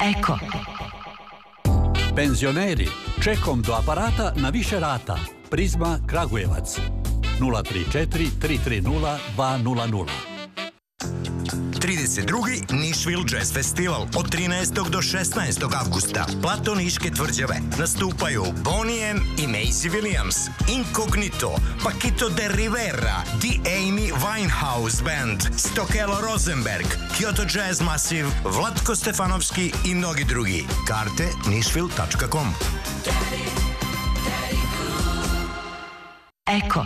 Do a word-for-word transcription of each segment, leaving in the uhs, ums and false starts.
Eko. Penzioneri, čekom do aparata na više rata. Prizma Kragujevac. nula tri četiri tri tri nula dva nula nula. trideset drugi Nišvil Jazz Festival od trinaestog do šesnaestog avgusta. Plato Niške tvrđave. Nastupaju Bonnie M i Maisie Williams, Incognito, Paquito de Rivera, The Amy Winehouse Band, Stokelo Rosenberg, Kyoto Jazz Massive, Vlatko Stefanovski i mnogi drugi. Karte nišvil tačka com. Eko.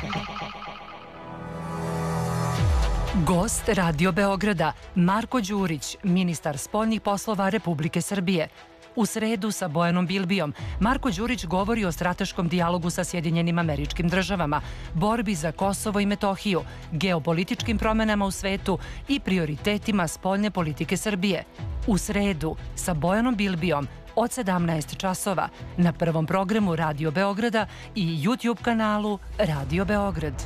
Gost Radio Beograda, Marko Đurić, ministar spoljnih poslova Republike Srbije. U sredu sa Bojanom Bilbijom, Marko Đurić govori o strateškom dijalogu sa Sjedinjenim Američkim Državama, borbi za Kosovo i Metohiju, geopolitičkim promenama u svetu i prioritetima spoljne politike Srbije. U sredu sa Bojanom Bilbijom od sedamnaest časova na prvom programu Radio Beograda i YouTube kanalu Radio Beograd.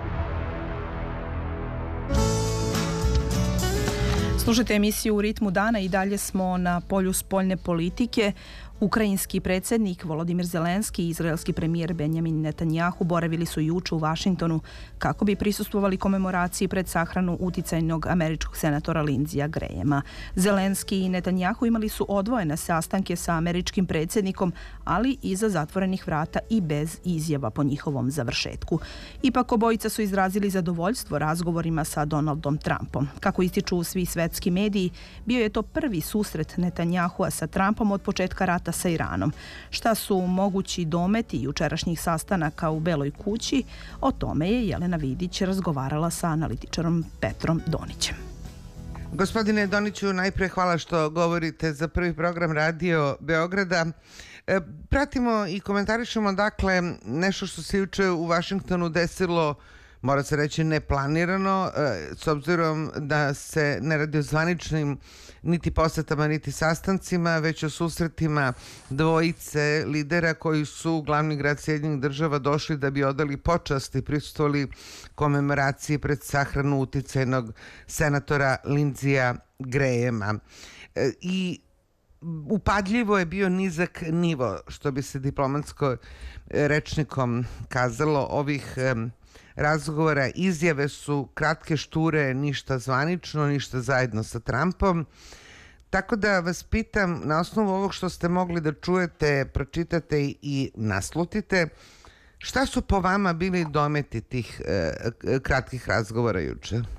Slušajte emisiju U ritmu dana i dalje smo na polju spoljne politike. Ukrajinski predsjednik Volodimir Zelenski i izraelski premijer Benjamin Netanjahu boravili su juče u Vašingtonu kako bi prisustvovali komemoraciji pred sahranu uticajnog američkog senatora Lindseyja Grahama. Zelenski i Netanjahu imali su odvojene sastanke sa američkim predsjednikom, ali iza zatvorenih vrata i bez izjava po njihovom završetku. Ipak obojica su izrazili zadovoljstvo razgovorima sa Donaldom Trumpom. Kako ističu svi svetski mediji, bio je to prvi susret Netanjahua sa Trumpom od početka rata sa Iranom. Šta su mogući dometi jučerašnjih sastanaka u Beloj kući, o tome je Jelena Vidić razgovarala sa analitičarom Petrom Donićem. Gospodine Doniću, najpre hvala što govorite za prvi program Radio Beograda. E, pratimo i komentarišemo dakle nešto što se juče u Vašingtonu desilo, mora se reći neplanirano, e, s obzirom da se ne radi o zvaničnim niti posetama, niti sastancima, već o susretima dvojice lidera koji su u glavni grad Sjedinjenih Država došli da bi odali počast i prisustvovali komemoraciji pred sahranu uticajnog senatora Lindseyja Grahama. E, I upadljivo je bio nizak nivo, što bi se diplomatsko rečnikom kazalo, ovih razgovora. Izjave su kratke, šture, ništa zvanično, ništa zajedno sa Trumpom. Tako da vas pitam, na osnovu ovog što ste mogli da čujete, pročitate i naslutite, šta su po vama bili dometi tih e, kratkih razgovora juče?